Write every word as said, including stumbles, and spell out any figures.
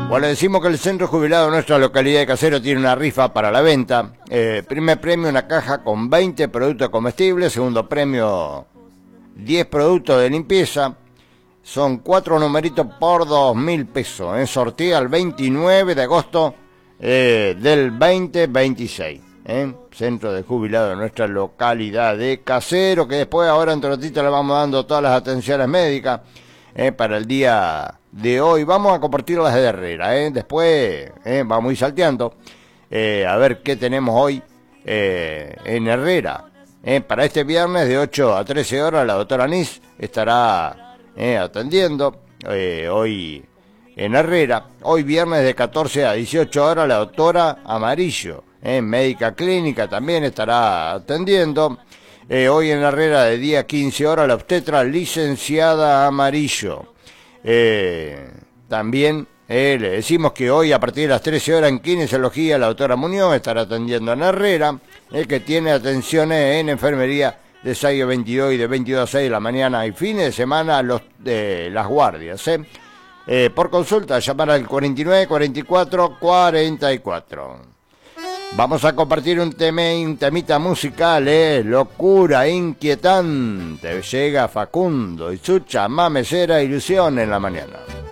Bueno, decimos que el centro jubilado de nuestra localidad de Caseros tiene una rifa para la venta. Eh, primer premio, una caja con veinte productos comestibles. Segundo premio, diez productos de limpieza. Son cuatro numeritos por dos mil pesos. En sorteo el veintinueve de agosto eh, del veinte veintiséis. ¿eh? Centro de jubilado de nuestra localidad de Caseros, que después ahora en ratito le vamos dando todas las atenciones médicas eh, para el día de hoy. Vamos a compartir las de Herrera. ¿eh? Después eh, vamos a ir salteando eh, a ver qué tenemos hoy eh, en Herrera. Eh, para este viernes de ocho a trece horas la doctora Anís estará Eh, atendiendo eh, hoy en Herrera. Hoy viernes de catorce a dieciocho horas la doctora Amarillo, eh, médica clínica, también estará atendiendo. Eh, hoy en Herrera de diez a quince horas la obstetra licenciada Amarillo. Eh, también eh, le decimos que hoy a partir de las trece horas en kinesiología la doctora Muñoz estará atendiendo en Herrera, eh, que tiene atenciones en enfermería de seis a veintidós y de veintidós a seis de la mañana y fines de semana los de las guardias. ¿eh? Eh, por consulta, llamar al cuarenta y nueve, cuarenta y cuatro, cuarenta y cuatro. Vamos a compartir un, teme, un temita musical, ¿eh? Locura inquietante. Llega Facundo y su chamamecera ilusión en la mañana.